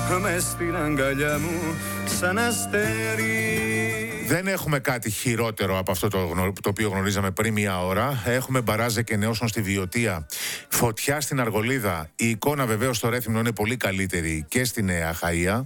μες στην αγκαλιά μου σαν αστέρι. Δεν έχουμε κάτι χειρότερο από αυτό το οποίο γνωρίζαμε πριν μία ώρα. Έχουμε μπαράζ εκενεώσεων στη Βιωτία, φωτιά στην Αργολίδα. Η εικόνα βεβαίως στο Ρέθυμνο είναι πολύ καλύτερη και στη Νέα Αχαΐα.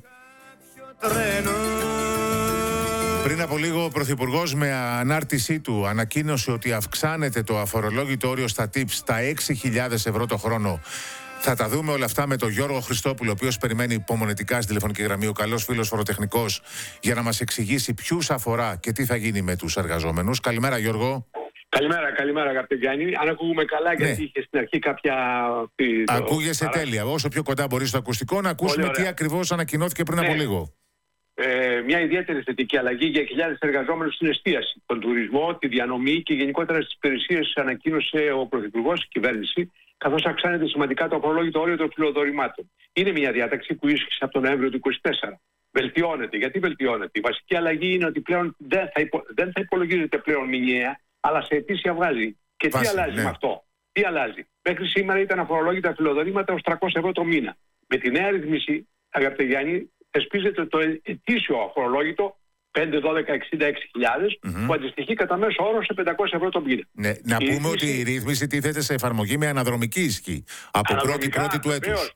Πριν από λίγο ο Πρωθυπουργός με ανάρτησή του ανακοίνωσε ότι αυξάνεται το αφορολόγητο όριο στα tips στα 6.000 ευρώ το χρόνο. Θα τα δούμε όλα αυτά με τον Γιώργο Χριστόπουλο, ο οποίος περιμένει υπομονετικά στη τηλεφωνική γραμμή, ο καλός φίλος φοροτεχνικός, για να μας εξηγήσει ποιους αφορά και τι θα γίνει με τους εργαζόμενους. Καλημέρα, Γιώργο. Καλημέρα αγαπητέ Γιάννη. Αν ακούγουμε καλά, γιατί είχε στην αρχή κάποια. Ακούγεσαι τέλεια. Όσο πιο κοντά μπορείς στο ακουστικό, να ακούσουμε τι ακριβώς ανακοινώθηκε πριν από λίγο. Μια ιδιαίτερη θετική αλλαγή για χιλιάδες εργαζόμενους στην εστίαση, τον τουρισμό, τη διανομή και γενικότερα στις υπηρεσίες, ανακοίνωσε ο Πρωθυπουργός, η κυβέρνηση, καθώς αυξάνεται σημαντικά το αφορολόγητο όριο των φιλοδορημάτων. Είναι μια διάταξη που ίσχυσε από τον Νοέμβριο του 2024. Βελτιώνεται. Γιατί βελτιώνεται? Η βασική αλλαγή είναι ότι πλέον δεν θα υπολογίζεται πλέον μηνιαία, αλλά σε ετήσια βάση. Και τι αλλάζει με αυτό? Τι αλλάζει? Μέχρι σήμερα ήταν αφορολόγητα φιλοδορήματα ως 300 ευρώ το μήνα. Με τη νέα ρυθμίση, αγαπητέ Γιάννη, θεσπίζεται το ετήσιο αφορολόγητο 5, 12, 66.000 που αντιστοιχεί κατά μέσο όρο σε 500 ευρώ το μήνα. Ναι, να πούμε ότι η ρύθμιση τίθεται σε εφαρμογή με αναδρομική ισχύ από 1η του έτους.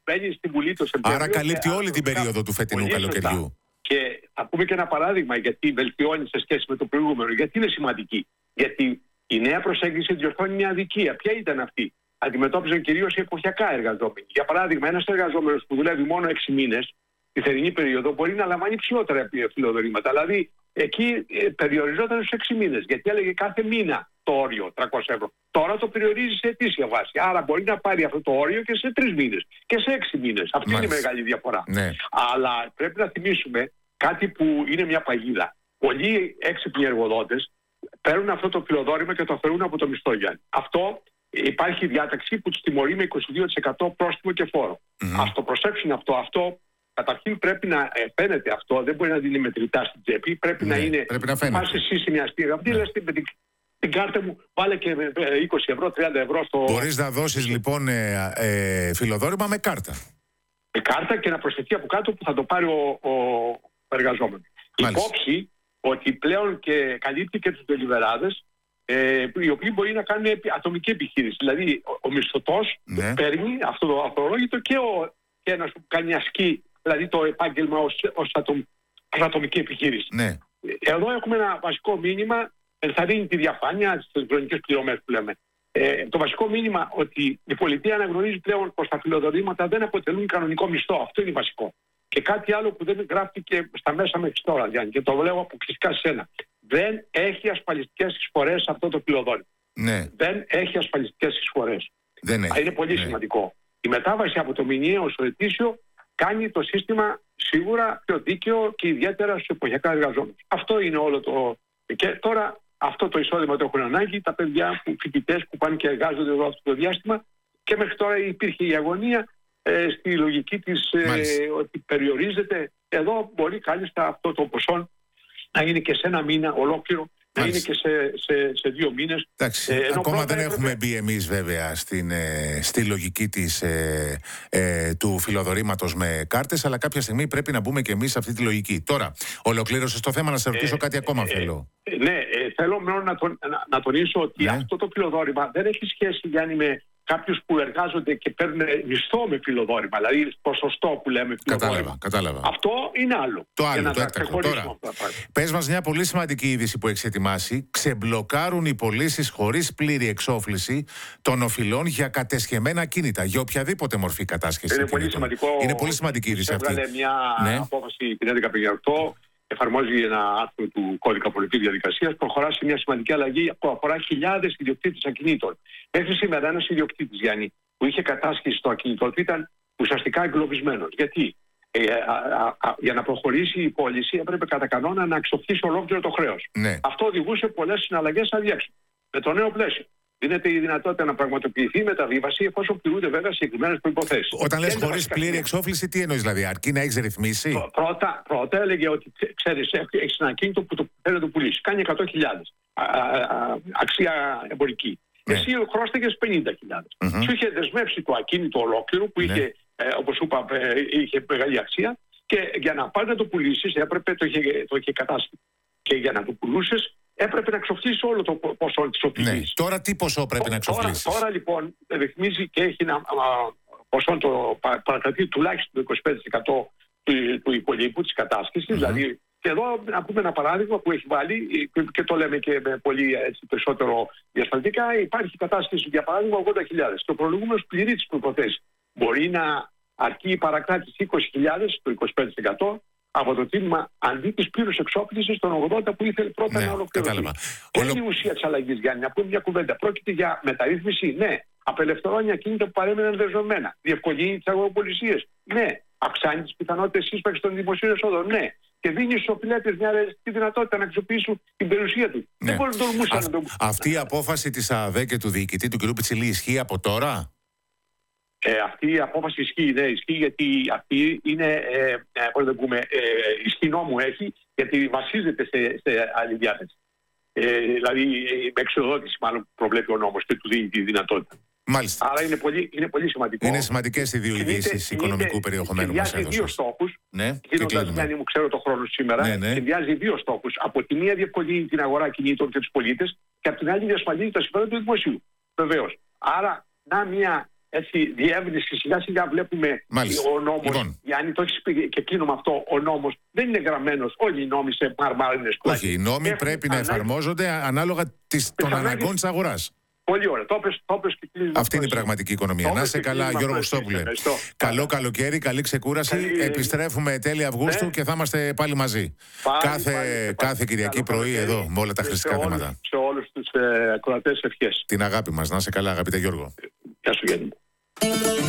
Άρα καλύπτει όλη την περίοδο του φετινού καλοκαιριού. Και θα πούμε και ένα παράδειγμα γιατί βελτιώνει σε σχέση με το προηγούμενο. Γιατί είναι σημαντική? Γιατί η νέα προσέγγιση διορθώνει μια αδικία. Ποια ήταν αυτή? Αντιμετώπιζαν κυρίως οι εποχιακά εργαζόμενοι. Για παράδειγμα, ένας εργαζόμενος που δουλεύει μόνο 6 μήνες, τη θερινή περίοδο, μπορεί να λαμβάνει ψηλότερα φιλοδορήματα. Δηλαδή, εκεί περιοριζόταν στους 6 μήνες, γιατί έλεγε κάθε μήνα το όριο 300 ευρώ. Τώρα το περιορίζει σε ετήσια βάση. Άρα μπορεί να πάρει αυτό το όριο και σε 3 μήνες και σε 6 μήνες. Αυτή είναι η μεγάλη διαφορά. Ναι. Αλλά πρέπει να θυμίσουμε κάτι που είναι μια παγίδα. Πολλοί έξυπνοι εργοδότες παίρνουν αυτό το φιλοδόρημα και το αφαιρούν από το μισθό, Γιάννη. Αυτό υπάρχει διάταξη που τους τιμωρεί με 22% πρόστιμο και φόρο. Ας το προσέξουν αυτό. Αυτό καταρχήν πρέπει να φαίνεται αυτό, δεν μπορεί να δίνει μετρητά στην τσέπη. Πρέπει να είναι. Πας εσύ σε μια στήρα. Αυτή λες την κάρτα μου, βάλε και 20 ευρώ, 30 ευρώ στο. Μπορείς να δώσεις λοιπόν φιλοδόρημα με κάρτα. Με κάρτα και να προσθεθεί από κάτω που θα το πάρει ο εργαζόμενος. Υπόψη ότι πλέον και καλύπτει και τους δελιβεράδες, οι οποίοι μπορεί να κάνουν ατομική επιχείρηση. Δηλαδή, ο μισθωτός παίρνει αυτό το αφορολόγητο και ένας που κάνει ασκή, δηλαδή το επάγγελμα ως ατομική επιχείρηση. Ναι. Εδώ έχουμε ένα βασικό μήνυμα, ενθαρρύνει τη διαφάνεια, τις ηλεκτρονικές πληρωμές που λέμε. Το βασικό μήνυμα ότι η πολιτεία αναγνωρίζει πλέον πως τα φιλοδορήματα δεν αποτελούν κανονικό μισθό. Αυτό είναι βασικό. Και κάτι άλλο που δεν γράφτηκε στα μέσα μέχρι τώρα, Γιάννη, και το λέω αποκλειστικά σε σένα. Δεν έχει ασφαλιστικές εισφορές αυτό το φιλοδόρημα. Ναι. Δεν έχει ασφαλιστικές εισφορές. Είναι πολύ σημαντικό. Η μετάβαση από το μηνιαίο στο ετήσιο κάνει το σύστημα σίγουρα πιο δίκαιο και ιδιαίτερα στους εποχιακά εργαζόμενους. Αυτό είναι όλο το. Και τώρα αυτό το εισόδημα το έχουν ανάγκη τα παιδιά, φοιτητές που πάνε και εργάζονται εδώ αυτό το διάστημα. Και μέχρι τώρα υπήρχε η αγωνία στη λογική της ότι περιορίζεται. Εδώ μπορεί κάλλιστα αυτό το ποσό να είναι και σε ένα μήνα ολόκληρο, να είναι και σε 2 μήνες. Εντάξει, ακόμα δεν έχουμε μπει εμείς βέβαια στη λογική του φιλοδορήματος με κάρτες, αλλά κάποια στιγμή πρέπει να μπούμε και εμείς σε αυτή τη λογική. Τώρα, ολοκλήρωσες το θέμα, να σε ρωτήσω κάτι ακόμα θέλω. Ναι, θέλω μόνο να τονίσω ότι αυτό το φιλοδόρημα δεν έχει σχέση, Γιάννη, με κάποιους που εργάζονται και παίρνουν μισθό με φιλοδόρημα, δηλαδή ποσοστό που λέμε φιλοδόρημα. Κατάλαβα. Αυτό είναι άλλο. Το άλλο, το έκτακτο. Τώρα, πες μας μια πολύ σημαντική είδηση που έχεις ετοιμάσει. Ξεμπλοκάρουν οι πωλήσεις χωρίς πλήρη εξόφληση των οφειλών για κατεσχεμένα ακίνητα, για οποιαδήποτε μορφή κατάσχεσης. Είναι πολύ σημαντική είδηση αυτή. Έβγαλε μια απόφαση την 1158. Εφαρμόζει ένα άρθρο του κώδικα πολιτικής διαδικασίας, προχωρά σε μια σημαντική αλλαγή που αφορά χιλιάδες ιδιοκτήτες ακινήτων. Μέχρι σήμερα, ένας ιδιοκτήτης, Γιάννη, που είχε κατάσχεση στο ακίνητο του ήταν ουσιαστικά εγκλωβισμένος. Γιατί? Για να προχωρήσει η πώληση έπρεπε κατά κανόνα να εξοφλήσει ολόκληρο το χρέος. Ναι. Αυτό οδηγούσε πολλές συναλλαγές αδιέξοδο. Με το νέο πλαίσιο δίνεται η δυνατότητα να πραγματοποιηθεί η μεταβίβαση εφόσον πληρούνται βέβαια συγκεκριμένες προϋποθέσεις. Όταν λες χωρίς πλήρη εξόφληση, τι εννοείς δηλαδή? Αρκεί να έχεις ρυθμίσει? Πρώτα έλεγε ότι ξέρεις, έχεις ένα ακίνητο που το θέλει να το πουλήσει. Κάνει 100.000 αξία εμπορική. Εσύ χρώστηκες 50.000. Σου είχε δεσμεύσει το ακίνητο ολόκληρο που είχε, όπως είπα, είχε μεγάλη αξία Και για να πας να το πουλήσεις, έπρεπε το είχε κατάστημα. Και για να το πουλούσες, έπρεπε να εξοφλήσεις όλο το ποσό της οφειλής. Ναι. Τώρα τι ποσό πρέπει να εξοφλήσεις? Τώρα λοιπόν ρυθμίζει και έχει ένα ποσό, το παρακρατεί τουλάχιστον το 25% του υπολείπου της κατάσχεσης. Δηλαδή, και εδώ να πούμε ένα παράδειγμα που έχει βάλει, και το λέμε και με πολύ περισσότερο διασφαλτικά, υπάρχει κατάσχεση για παράδειγμα 80.000. Το προηγούμενος πληρεί τις προϋποθέσεις. Μπορεί να αρκεί η παρακράτηση 20.000, το 25%, από το τίμημα αντί της πλήρους εξόπλισης των 80 που ήθελε πρώτα να ολοκληρωθεί. Ποια είναι η ουσία της αλλαγής, Γιάννη? Να πούμε μια κουβέντα. Πρόκειται για μεταρρύθμιση? Ναι. Απελευθερώνει ακίνητα που παρέμειναν δεσμευμένα. Διευκολύνει τις αγοροπολισίες? Ναι. Αυξάνει τις πιθανότητες σύσπαξης των δημοσίων εσόδων? Ναι. Και δίνει στους οφειλέτες μια ρεαλιστική δυνατότητα να αξιοποιήσουν την περιουσία του. Ναι. Δεν μπορεί να τολμούσαν να το... Αυτή η απόφαση της ΑΔΕ και του διοικητή του κ. Πιτσιλή ισχύει από τώρα? Αυτή η απόφαση ισχύει, ναι, ισχύει, γιατί αυτή είναι, πώς να πούμε, ισχύ νόμου έχει, γιατί βασίζεται σε άλλη διάθεση. Δηλαδή, με εξοδότηση μάλλον προβλέπει ο νόμος και του δίνει τη δυνατότητα. Μάλιστα. Άρα είναι πολύ σημαντικό. Είναι σημαντικές οι δύο ειδήσεις οικονομικού περιεχομένου μας έδωσες. Συνδυάζει δύο στόχους. Ναι, Γίνοντας, Γιάννη μου, ξέρω το χρόνο σήμερα, συνδυάζει δύο στόχους. Από τη μία διευκολύνει την αγορά κινήτων και τους πολίτες, και από την άλλη διασφαλίζει τα συμφέροντα του δημοσίου. Βεβαίως. Άρα, μια έτσι διεύρυνση, σιγά σιγά βλέπουμε. Μάλιστα. Ο νόμος, Λοιπόν. Γιάννη, το έχεις πει και κλείνω με αυτό, ο νόμος δεν είναι γραμμένος όλοι οι νόμοι σε μαρμάρινες πλάκες. Όχι, οι νόμοι πρέπει να εφαρμόζονται ανάλογα των αναγκών της αγοράς. Πολύ ωραία. Το πες και κλείνω. Αυτή είναι η πραγματική οικονομία. Να είσαι καλά, Γιώργο Χριστόπουλε. Καλό καλοκαίρι, καλή ξεκούραση. Επιστρέφουμε τέλη Αυγούστου και θα είμαστε πάλι μαζί. Κάθε Κυριακή πρωί εδώ με όλα τα χρηστικά θέματα. Σε όλους τους ακροατές ευχές. Την αγάπη μας. Να είσαι καλά, αγαπητέ Γιώργο. Γεια σου, Γιάννη.